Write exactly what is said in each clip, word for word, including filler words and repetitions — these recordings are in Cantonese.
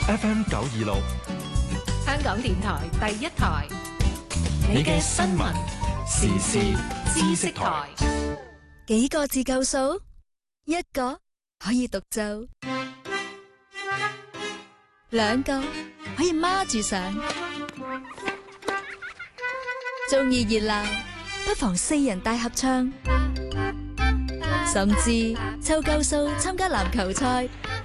F M 九二六， 香港電台第一台，你嘅新聞時事知識台。 幾個字夠數？一個可以獨奏，兩個可以孖住上。中意熱鬧，不妨四人大合唱，甚至湊夠數參加籃球賽。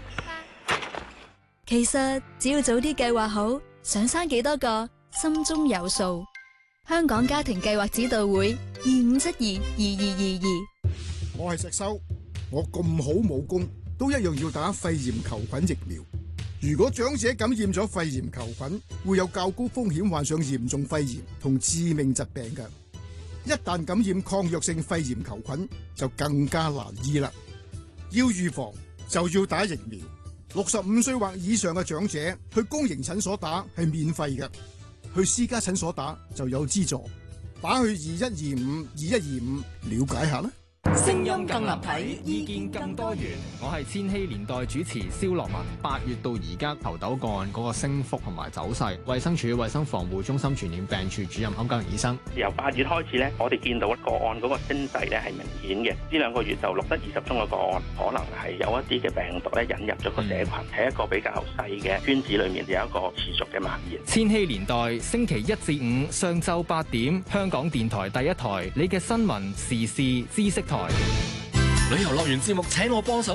其實只要早啲計劃好，想生幾多個，心中有數。香港家庭計劃指導會二五七二二二二二。 我係石修，我咁好武功，都一樣要打肺炎球菌疫苗。如果長者感染咗肺炎球菌，會有較高風險患上嚴重肺炎同致命疾病嘅。一旦感染抗藥性肺炎球菌，就更加難醫啦。要預防就要打疫苗。六十五歲或以上嘅長者去公營診所打係免費嘅，去私家診所打就有資助。打去二一二五二一二五了解下啦。 聲音更立體，意見更多元。我係千禧年代主持蕭樂文。八月到而家猴痘個案嗰個升幅同埋走勢，衛生署衛生防護中心傳染病處主任歐家榮醫生。 由八月開始咧，我哋見到個案嗰個升勢咧係明顯嘅。呢兩個月就錄得二十宗嘅個案，可能係有一啲嘅病毒咧引入咗個社群，喺、嗯、一個比較細嘅圈子裏面有一個持續嘅蔓延。 千禧年代星期一至五上晝八點，香港電台第一台，你嘅新聞時事知識台。 旅遊樂園節目請我幫手。